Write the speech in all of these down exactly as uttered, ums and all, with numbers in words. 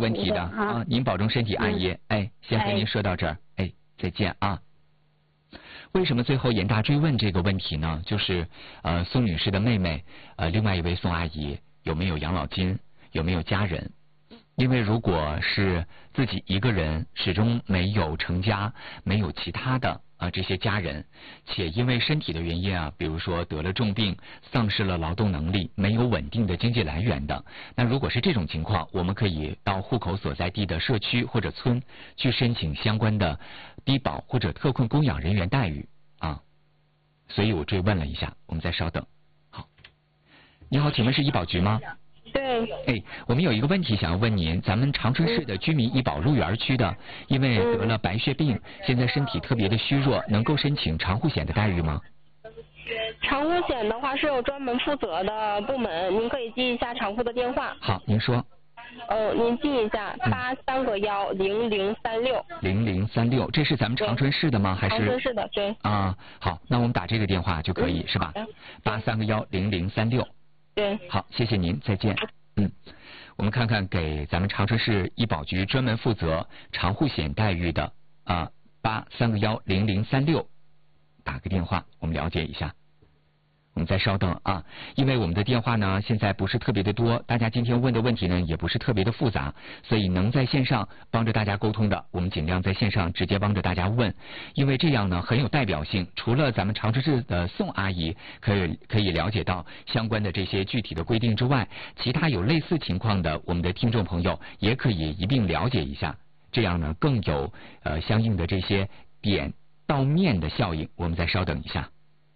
问题的啊，您保重身体，阿姨。嗯、哎，先和您说到这儿，哎，再见啊。为什么最后严大追问这个问题呢？就是呃，宋女士的妹妹，呃，另外一位宋阿姨有没有养老金，有没有家人？因为如果是自己一个人，始终没有成家，没有其他的啊这些家人，且因为身体的原因啊，比如说得了重病，丧失了劳动能力，没有稳定的经济来源的，那如果是这种情况，我们可以到户口所在地的社区或者村去申请相关的低保或者特困供养人员待遇啊。所以我追问了一下，我们再稍等。好，你好，请问是医保局吗？ 对。 哎，我们有一个问题想要问您，咱们长春市的居民医保鹿园区的，因为得了白血病，现在身体特别的虚弱，能够申请长户险的待遇吗？ 长户险的话是有专门负责的部门，您可以记一下长户的电话。 好，您说。 呃，您记一下八三个幺零零三六。 零零三六，这是咱们长春市的吗？还是？ 长春市的，对。 啊，好，那我们打这个电话就可以、嗯、是吧？八三个幺零零三六。 对。 好，谢谢您，再见。嗯，我们看看给咱们长春市医保局专门负责长户险待遇的啊，八三个幺零零三六，打个电话，我们了解一下。我们再稍等啊，因为我们的电话呢现在不是特别的多，大家今天问的问题呢也不是特别的复杂，所以能在线上帮着大家沟通的，我们尽量在线上直接帮着大家问，因为这样呢很有代表性。除了咱们长春市的宋阿姨可以可以了解到相关的这些具体的规定之外，其他有类似情况的我们的听众朋友也可以一并了解一下，这样呢更有呃相应的这些点到面的效应。我们再稍等一下。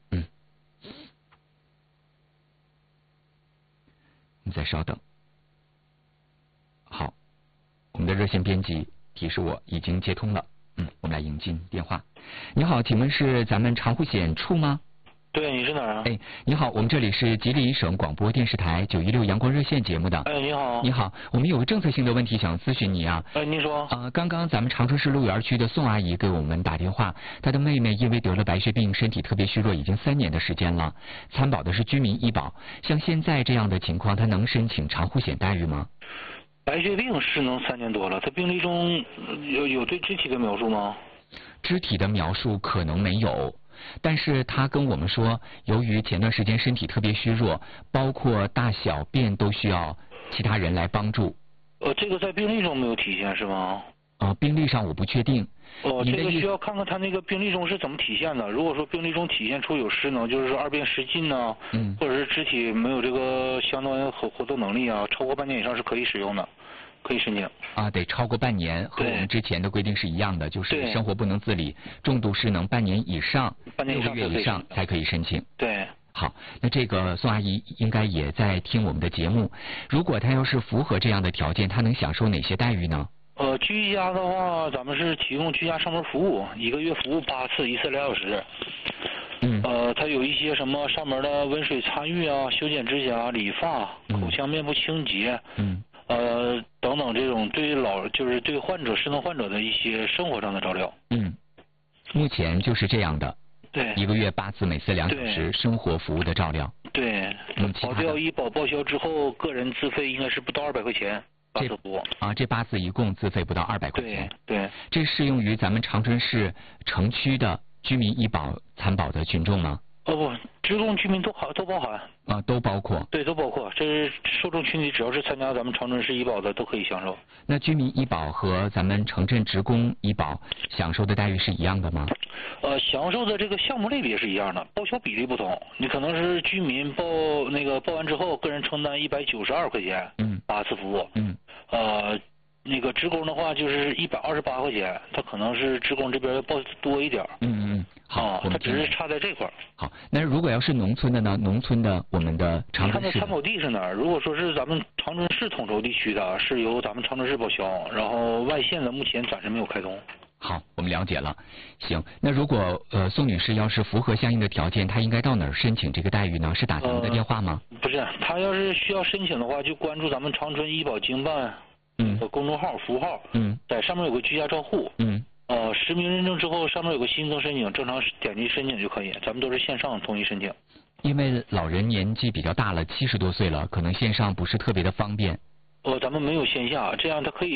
你再稍等。好，我们的热线编辑提示我已经接通了，嗯，我们来迎进电话。你好，请问是咱们长户险处吗？ 对，你是哪儿啊？ 哎，你好，我们这里是吉林省广播电视台九一六阳光热线节目的。 哎，你好。 你好，我们有个政策性的问题想咨询你啊。 哎，您说。 啊、呃，刚刚咱们长春市鹿园区的宋阿姨给我们打电话，她的妹妹因为得了白血病，身体特别虚弱，已经三年的时间了，参保的是居民医保。像现在这样的情况，她能申请长户险待遇吗？ 白血病是能三年多了，她病历中有有对肢体的描述吗？ 肢体的描述可能没有。但是他跟我们说，由于前段时间身体特别虚弱，包括大小便都需要其他人来帮助。 呃，这个在病历中没有体现是吗？ 啊、呃，病历上我不确定。 哦，这个需要看看他那个病历中是怎么体现的。如果说病历中体现出有失能，就是说二便失禁呢，嗯，或者是肢体没有这个相当活活动能力啊，超过半年以上是可以使用的。可以申请啊，得超过半年，和我们之前的规定是一样的，就是生活不能自理，重度失能半年以上，六个月以上才可以申请。 对， 好，那这个宋阿姨应该也在听我们的节目。如果她要是符合这样的条件，她能享受哪些待遇呢？ 呃，居家的话，咱们是提供居家上门服务，一个月服务八次，一次俩小时。 嗯。 呃，它有一些什么上门的温水擦浴啊、修剪指甲、理发、 嗯、 口腔面部清洁。 嗯。 呃，等等，这种对老就是对患者失能患者的一些生活上的照料。 嗯，目前就是这样的。 对。 一个月八次，每次两小时，生活服务的照料。 对。嗯。保掉医保报销之后，个人自费应该是不到二百块钱。八次服务。啊， 这八次一共自费不到二百块钱。 对。对。 这适用于咱们长春市城区的居民医保参保的群众吗？ 哦不，职工居民都含都包含啊，都包括。 对，都包括。这是受众群体，只要是参加咱们长春市医保的，都可以享受。 那居民医保和咱们城镇职工医保享受的待遇是一样的吗？ 呃，享受的这个项目类别是一样的，报销比例不同。你可能是居民报那个报完之后，个人承担一百九十二块钱， 嗯， 八次服务， 嗯， 呃。那个职工的话就是一百二十八块钱，他可能是职工这边要报多一点。 嗯嗯，好， 啊、他只是差在这块。 好，那如果要是农村的呢？农村的我们的长春市， 看的参保地是哪儿？如果说是咱们长春市统筹地区的，是由咱们长春市报销，然后外县的目前暂时没有开通。 好，我们了解了。行，那如果呃宋女士要是符合相应的条件，她应该到哪儿申请这个待遇呢？是打咱们的电话吗？ 呃、不是，她要是需要申请的话，就关注咱们长春医保经办。 嗯， 公众号、服务号， 嗯， 在上面有个居家照护， 嗯， 呃，实名认证之后，上面有个新增申请，正常点击申请就可以，咱们都是线上统一申请。 因为老人年纪比较大了，七十多岁了，可能线上不是特别的方便。 呃，咱们没有线下，这样他可以。